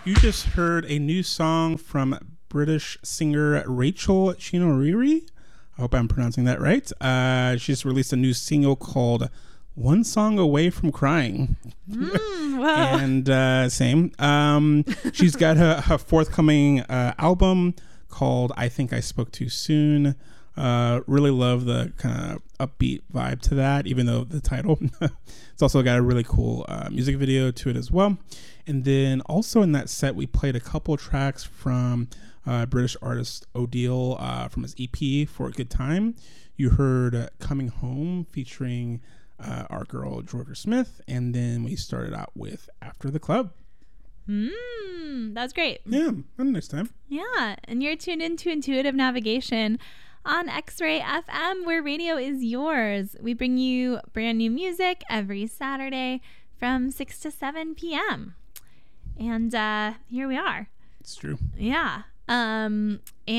You just heard a new song from British singer Rachel Chinoriri. I hope I'm pronouncing that right. She just released a new single called One Song Away from Crying. Wow. And same. She's got her forthcoming album called I Think I Spoke Too Soon. Really love the kind of upbeat vibe to that, even though the title. It's also got a really cool music video to it as well. And then also in that set, we played a couple tracks from British artist Odile from his EP For a Good Time. You heard Coming Home featuring our girl Georgia Smith. And then we started out with After the Club. That's great. Yeah, had a nice time. Yeah, and you're tuned into Intuitive Navigation on X-Ray FM, where radio is yours. We bring you brand new music every Saturday from 6 to 7 p.m. And here we are. It's true. Yeah. And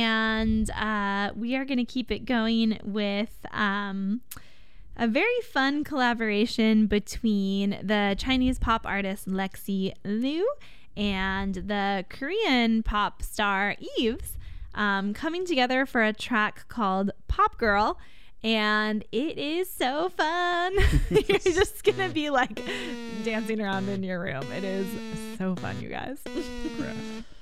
we are going to keep it going with a very fun collaboration between the Chinese pop artist Lexi Liu and the Korean pop star Eves, coming together for a track called Pop Girl. And it is so fun. You're just going to be like dancing around in your room. It is so fun, you guys.